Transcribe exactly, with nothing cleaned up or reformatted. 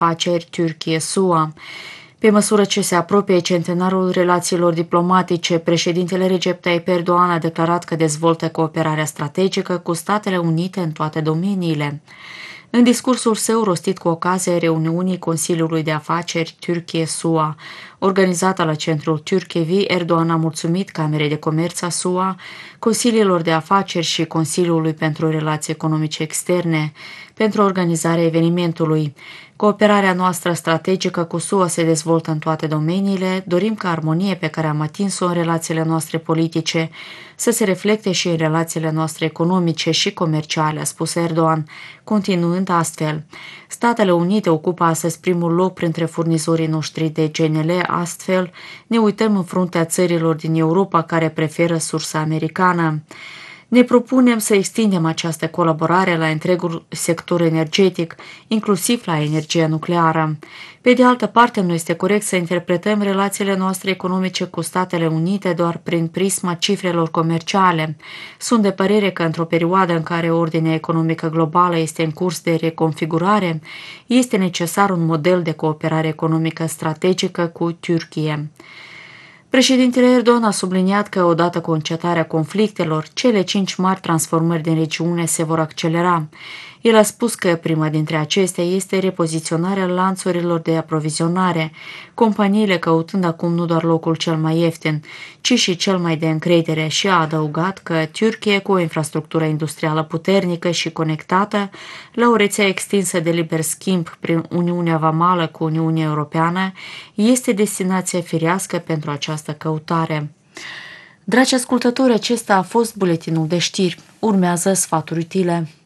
afaceri Turcie-S U A. Pe măsură ce se apropie centenarul relațiilor diplomatice, președintele Recep Tayyip Erdogan a declarat că dezvoltă cooperarea strategică cu Statele Unite în toate domeniile. În discursul său rostit cu ocazia reuniunii Consiliului de Afaceri Turcie-S U A, organizată la centrul Turkevi, Erdogan a mulțumit Camerei de Comerț a S U A, Consiliilor de Afaceri și Consiliului pentru Relații Economice Externe pentru organizarea evenimentului. Cooperarea noastră strategică cu S U A se dezvoltă în toate domeniile, dorim ca armonie pe care am atins-o în relațiile noastre politice să se reflecte și în relațiile noastre economice și comerciale, a spus Erdogan, continuând astfel. Statele Unite ocupă astăzi primul loc printre furnizorii noștri de G N L, astfel ne uităm în fruntea țărilor din Europa care preferă sursa americană. Ne propunem să extindem această colaborare la întregul sector energetic, inclusiv la energia nucleară. Pe de altă parte, nu este corect să interpretăm relațiile noastre economice cu Statele Unite doar prin prisma cifrelor comerciale. Sunt de părere că într-o perioadă în care ordinea economică globală este în curs de reconfigurare, este necesar un model de cooperare economică strategică cu Turcie. Președintele Erdogan a subliniat că, odată cu încetarea conflictelor, cele cinci mari transformări din regiune se vor accelera. El a spus că prima dintre acestea este repoziționarea lanțurilor de aprovizionare, companiile căutând acum nu doar locul cel mai ieftin, ci și cel mai de încredere, și a adăugat că Turcie, cu o infrastructură industrială puternică și conectată la o rețea extinsă de liber schimb prin Uniunea Vamală cu Uniunea Europeană, este destinația firească pentru această căutare. Dragi ascultători, acesta a fost buletinul de știri. Urmează sfaturi utile.